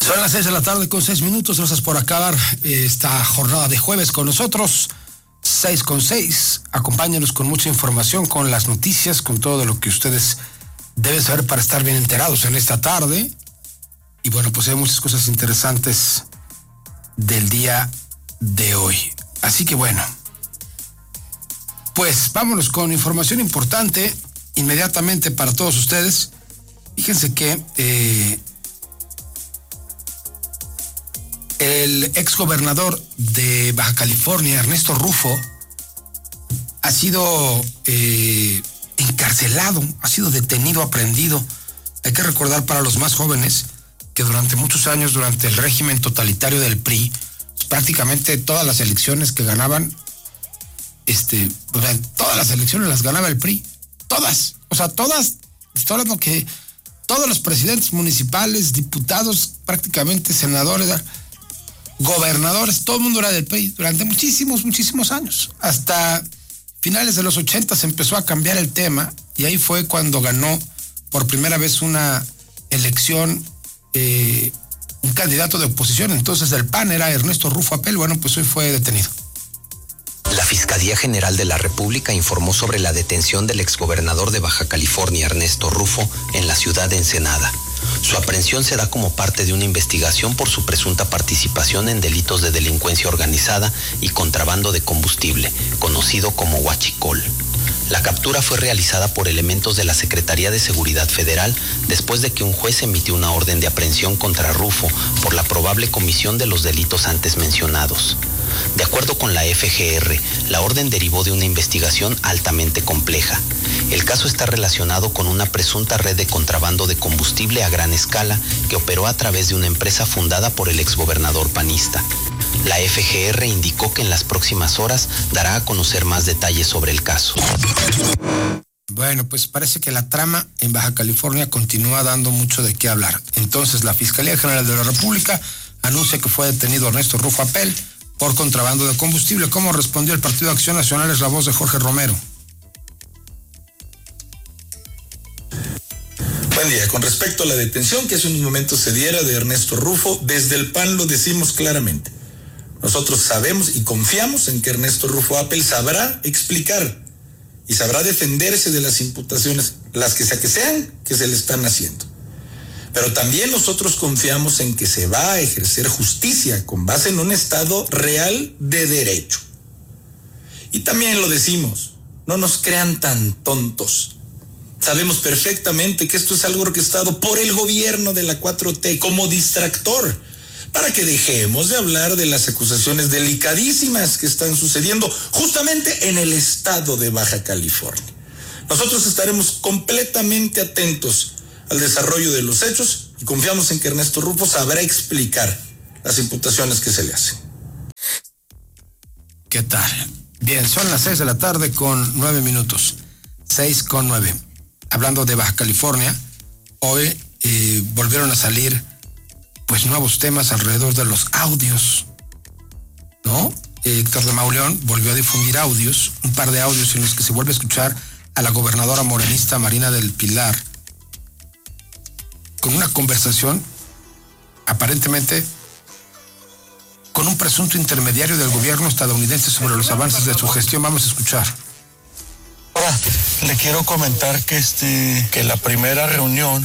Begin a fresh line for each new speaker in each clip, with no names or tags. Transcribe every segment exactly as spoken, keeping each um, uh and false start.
Son las seis de la tarde con seis minutos. Gracias por acabar esta jornada de jueves con nosotros. Seis con seis. Acompáñenos con mucha información, con las noticias, con todo lo que ustedes deben saber para estar bien enterados en esta tarde. Y bueno, pues hay muchas cosas interesantes del día de hoy. Así que bueno, pues vámonos con información importante inmediatamente para todos ustedes. Fíjense que eh, el exgobernador de Baja California, Ernesto Rufo, ha sido eh, encarcelado, ha sido detenido, aprehendido. Hay que recordar para los más jóvenes que durante muchos años, durante el régimen totalitario del P R I, pues prácticamente todas las elecciones que ganaban, este, o sea, todas las elecciones las ganaba el P R I, todas, o sea, todas, estoy hablando que todos los presidentes municipales, diputados, prácticamente senadores, gobernadores, todo el mundo era del P R I durante muchísimos, muchísimos años. Hasta finales de los ochenta se empezó a cambiar el tema y ahí fue cuando ganó por primera vez una elección eh, un candidato de oposición, entonces del P A N era Ernesto Rufo Apel. Bueno, pues hoy fue detenido.
La Fiscalía General de la República informó sobre la detención del exgobernador de Baja California, Ernesto Rufo, en la ciudad de Ensenada. Su aprehensión se da como parte de una investigación por su presunta participación en delitos de delincuencia organizada y contrabando de combustible, conocido como huachicol. La captura fue realizada por elementos de la Secretaría de Seguridad Federal después de que un juez emitió una orden de aprehensión contra Rufo por la probable comisión de los delitos antes mencionados. De acuerdo con la F G R, la orden derivó de una investigación altamente compleja. El caso está relacionado con una presunta red de contrabando de combustible a gran escala que operó a través de una empresa fundada por el exgobernador panista. La F G R indicó que en las próximas horas dará a conocer más detalles sobre el caso.
Bueno, pues parece que la trama en Baja California continúa dando mucho de qué hablar. Entonces, la Fiscalía General de la República anuncia que fue detenido Ernesto Rufo Apel por contrabando de combustible. ¿Cómo respondió el Partido de Acción Nacional? Es la voz de Jorge Romero.
Buen día. Con respecto a la detención que hace unos momentos se diera de Ernesto Rufo, desde el P A N lo decimos claramente. Nosotros sabemos y confiamos en que Ernesto Rufo Apel sabrá explicar y sabrá defenderse de las imputaciones, las que sea que sean, que se le están haciendo. Pero también nosotros confiamos en que se va a ejercer justicia con base en un Estado real de derecho. Y también lo decimos, no nos crean tan tontos. Sabemos perfectamente que esto es algo orquestado por el gobierno de la cuatro T como distractor, para que dejemos de hablar de las acusaciones delicadísimas que están sucediendo justamente en el estado de Baja California. Nosotros estaremos completamente atentos al desarrollo de los hechos y confiamos en que Ernesto Rufo sabrá explicar las imputaciones que se le hacen.
¿Qué tal? Bien, son las seis de la tarde con nueve minutos. Seis con nueve. Hablando de Baja California, hoy eh, volvieron a salir pues nuevos temas alrededor de los audios, ¿no? Eh, Héctor de Mauleón volvió a difundir audios, un par de audios en los que se vuelve a escuchar a la gobernadora morenista Marina del Pilar con una conversación aparentemente con un presunto intermediario del gobierno estadounidense sobre los avances de su gestión. Vamos a escuchar.
Ahora, le quiero comentar que este que la primera reunión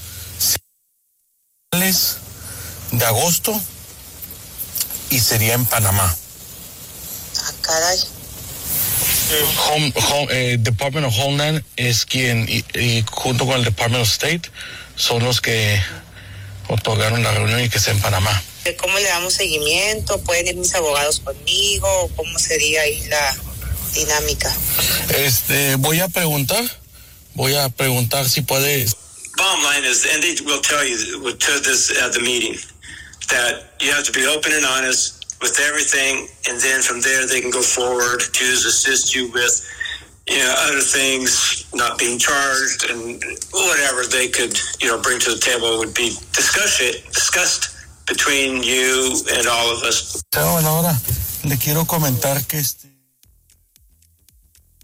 de agosto y sería en Panamá.
Ah, caray.
Home, home, eh, Department of Homeland es quien, y, y junto con el Department of State, son los que otorgaron la reunión y que sea en Panamá.
¿Cómo le damos seguimiento? ¿Pueden ir mis abogados conmigo? ¿Cómo sería ahí la dinámica?
Este, voy a preguntar, voy a preguntar si puede.
Bottom line is, and they will tell you to this at the meeting, that you have to be open and honest with everything, and then from there they can go forward to assist you with, you know, other things, not being charged, and whatever they could, you know, bring to the table would be discuss it, discussed between you and all of us.
Bueno, ahora le quiero comentar que este.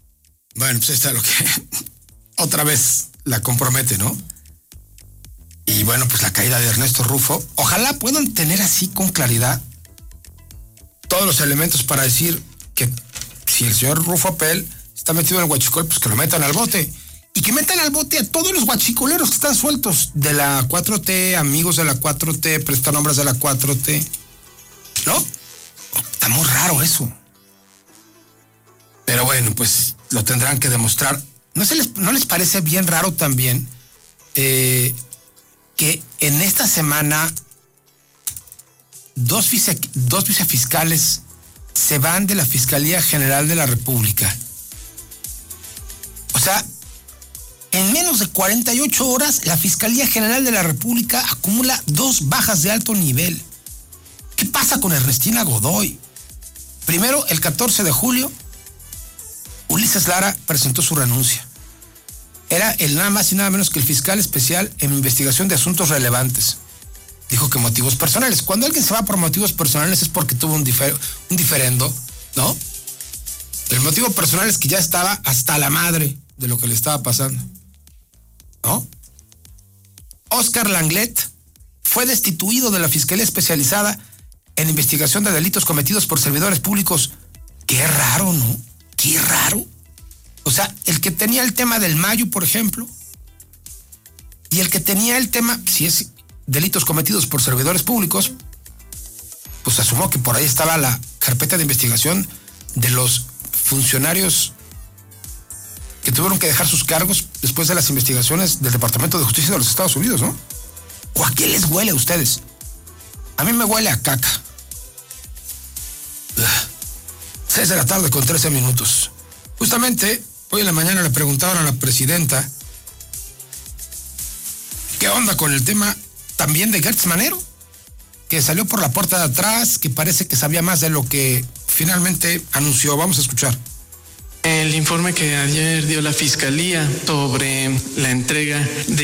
Bueno, pues está lo que otra vez la compromete, ¿no? Y bueno, pues la caída de Ernesto Rufo. Ojalá puedan tener así con claridad todos los elementos para decir que si el señor Rufo Apel está metido en el huachicol, pues que lo metan al bote. Y que metan al bote a todos los huachicoleros que están sueltos de la cuatro T, amigos de la cuatro T, prestanombres de la cuatro T. ¿No? Está muy raro eso. Pero bueno, pues lo tendrán que demostrar. ¿No, se les, no les parece bien raro también eh, que en esta semana dos, vice, dos vicefiscales se van de la Fiscalía General de la República? O sea, en menos de cuarenta y ocho horas, la Fiscalía General de la República acumula dos bajas de alto nivel. ¿Qué pasa con Ernestina Godoy? Primero, el catorce de julio, Ulises Lara presentó su renuncia. Era el nada más y nada menos que el fiscal especial en investigación de asuntos relevantes. Dijo que motivos personales. Cuando alguien se va por motivos personales es porque tuvo un, difer- un diferendo, ¿no? El motivo personal es que ya estaba hasta la madre de lo que le estaba pasando, ¿no? Oscar Langlet fue destituido de la Fiscalía Especializada en Investigación de Delitos Cometidos por Servidores Públicos. Qué raro, ¿no? Qué raro. O sea, el que tenía el tema del Mayo, por ejemplo, y el que tenía el tema, si es delitos cometidos por servidores públicos, pues asumo que por ahí estaba la carpeta de investigación de los funcionarios que tuvieron que dejar sus cargos después de las investigaciones del Departamento de Justicia de los Estados Unidos, ¿no? ¿O a qué les huele a ustedes? A mí me huele a caca. Seis de la tarde con trece minutos. Justamente, hoy en la mañana le preguntaban a la presidenta qué onda con el tema también de Gertz Manero, que salió por la puerta de atrás, que parece que sabía más de lo que finalmente anunció. Vamos a escuchar.
El informe que ayer dio la Fiscalía sobre la entrega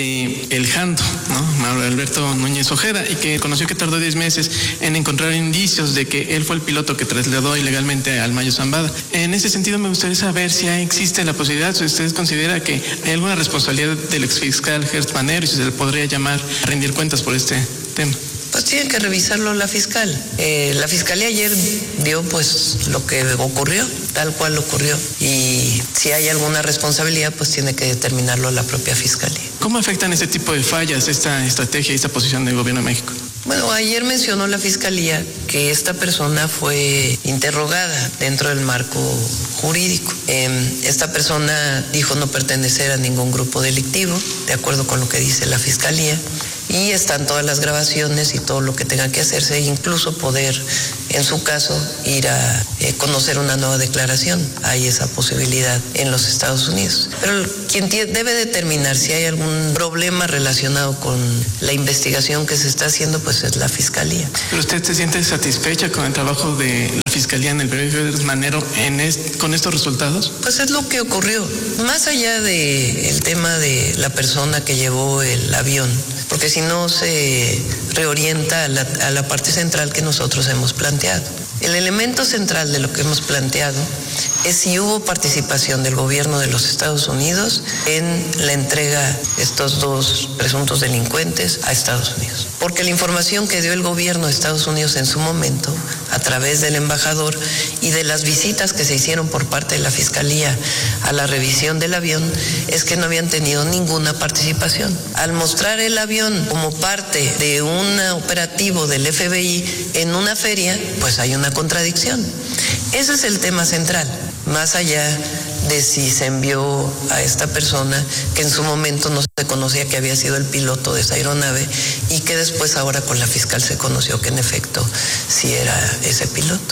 de El Jando, ¿no? Mauro Alberto Núñez Ojeda, y que conoció que tardó diez meses en encontrar indicios de que él fue el piloto que trasladó ilegalmente al Mayo Zambada. En ese sentido, me gustaría saber si existe la posibilidad, si usted considera que hay alguna responsabilidad del exfiscal Gertz Manero y si se le podría llamar a rendir cuentas por este tema.
Pues tiene que revisarlo la fiscal. Eh, la fiscalía ayer dio pues lo que ocurrió, tal cual ocurrió. Y si hay alguna responsabilidad, pues tiene que determinarlo la propia fiscalía.
¿Cómo afectan este tipo de fallas, esta estrategia y esta posición del gobierno de México?
Bueno, ayer mencionó la fiscalía que esta persona fue interrogada dentro del marco jurídico. Eh, esta persona dijo no pertenecer a ningún grupo delictivo, de acuerdo con lo que dice la fiscalía. Y están todas las grabaciones y todo lo que tenga que hacerse, incluso poder, en su caso, ir a eh, conocer una nueva declaración. Hay esa posibilidad en los Estados Unidos. Pero quien t- debe determinar si hay algún problema relacionado con la investigación que se está haciendo, pues es la Fiscalía.
¿Pero usted se siente satisfecha con el trabajo de la Fiscalía en el periodo de Manero en est- con estos resultados?
Pues es lo que ocurrió. Más allá del tema de la persona que llevó el avión, porque si no se reorienta a la, a la parte central que nosotros hemos planteado. El elemento central de lo que hemos planteado es si hubo participación del gobierno de los Estados Unidos en la entrega de estos dos presuntos delincuentes a Estados Unidos. Porque la información que dio el gobierno de Estados Unidos en su momento, a través del embajador y de las visitas que se hicieron por parte de la Fiscalía a la revisión del avión, es que no habían tenido ninguna participación. Al mostrar el avión como parte de un operativo del F B I en una feria, pues hay una contradicción. Ese es el tema central, más allá de si se envió a esta persona que en su momento no se conocía que había sido el piloto de esa aeronave y que después ahora con la fiscal se conoció que en efecto sí era ese piloto.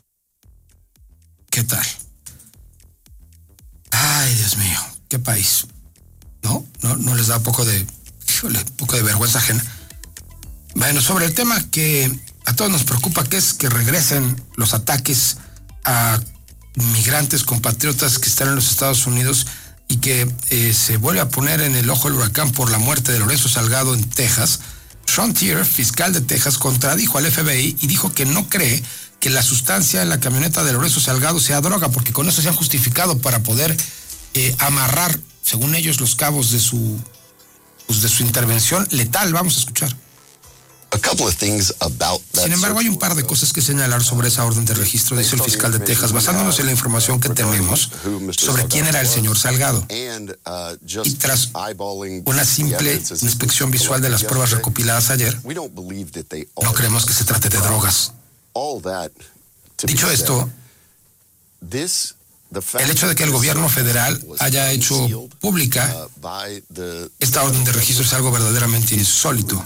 ¿Qué tal? Ay, Dios mío, qué país. ¿No? ¿No, no les da un poco de, híjole, un poco de vergüenza ajena? Bueno, sobre el tema que a todos nos preocupa, que es que regresen los ataques a migrantes compatriotas que están en los Estados Unidos y que eh, se vuelve a poner en el ojo del huracán por la muerte de Lorenzo Salgado en Texas. Sean Tier, fiscal de Texas, contradijo al F B I y dijo que no cree que la sustancia en la camioneta de Lorenzo Salgado sea droga, porque con eso se han justificado para poder eh, amarrar, según ellos, los cabos de su pues, de su intervención letal. Vamos a escuchar. Sin embargo, hay un par de cosas que señalar sobre esa orden de registro, dice el fiscal de Texas, basándonos en la información que tenemos sobre quién era el señor Salgado. Y tras una simple inspección visual de las pruebas recopiladas ayer, no creemos que se trate de drogas. Dicho esto, el hecho de que el gobierno federal haya hecho pública esta orden de registro es algo verdaderamente insólito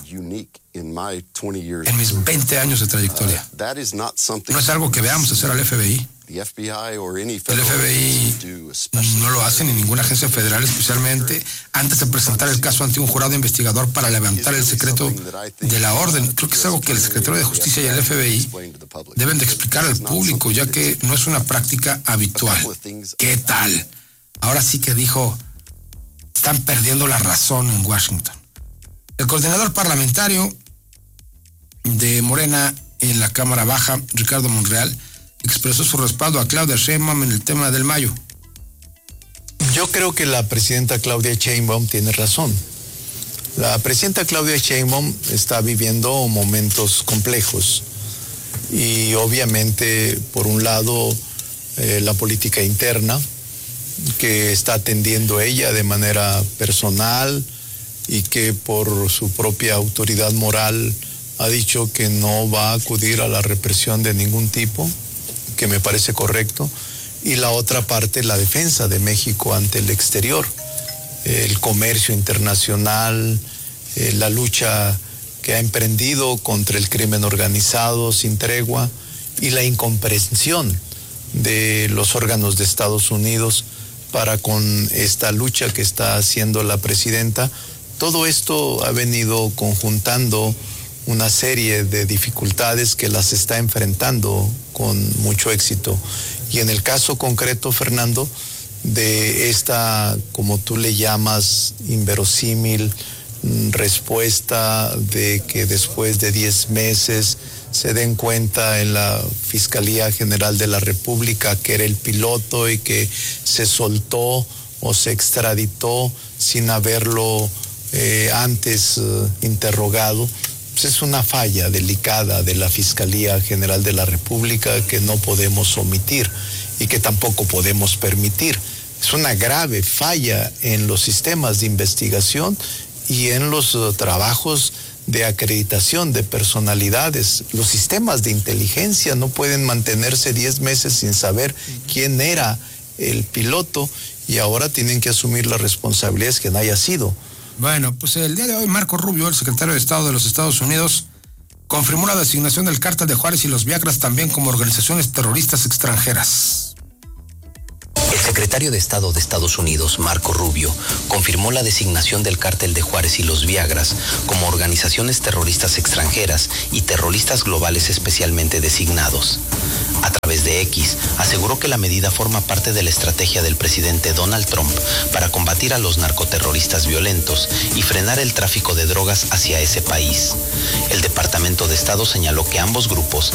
en mis veinte años de trayectoria. No es algo que veamos hacer al F B I. El F B I no lo hace ni ninguna agencia federal, especialmente antes de presentar el caso ante un jurado investigador para levantar el secreto de la orden. Creo que es algo que el secretario de Justicia y el F B I deben de explicar al público, ya que no es una práctica habitual. ¿Qué tal? Ahora sí que dijo, están perdiendo la razón en Washington. El coordinador parlamentario de Morena en la Cámara Baja, Ricardo Monreal, expresó su respaldo a Claudia Sheinbaum en el tema del mayo.
Yo creo que la presidenta Claudia Sheinbaum tiene razón. La presidenta Claudia Sheinbaum está viviendo momentos complejos y obviamente, por un lado, eh, la política interna que está atendiendo ella de manera personal y que por su propia autoridad moral ha dicho que no va a acudir a la represión de ningún tipo, que me parece correcto, y la otra parte, la defensa de México ante el exterior, el comercio internacional, eh, la lucha que ha emprendido contra el crimen organizado sin tregua y la incomprensión de los órganos de Estados Unidos para con esta lucha que está haciendo la presidenta. Todo esto ha venido conjuntando una serie de dificultades que las está enfrentando con mucho éxito. Y en el caso concreto, Fernando, de esta, como tú le llamas, inverosímil respuesta de que después de diez meses se den cuenta en la Fiscalía General de la República que era el piloto y que se soltó o se extraditó sin haberlo eh, antes eh, interrogado. Pues es una falla delicada de la Fiscalía General de la República que no podemos omitir y que tampoco podemos permitir. Es una grave falla en los sistemas de investigación y en los uh, trabajos de acreditación de personalidades. Los sistemas de inteligencia no pueden mantenerse diez meses sin saber quién era el piloto y ahora tienen que asumir las responsabilidades que no haya sido.
Bueno, pues el día de hoy Marco Rubio, el secretario de Estado de los Estados Unidos, confirmó la designación del Cártel de Juárez y los Viagras también como organizaciones terroristas extranjeras.
El secretario de Estado de Estados Unidos, Marco Rubio, confirmó la designación del Cártel de Juárez y los Viagras como organizaciones terroristas extranjeras y terroristas globales especialmente designados. A través de X, aseguró que la medida forma parte de la estrategia del presidente Donald Trump para combatir a los narcoterroristas violentos y frenar el tráfico de drogas hacia ese país. El Departamento de Estado señaló que ambos grupos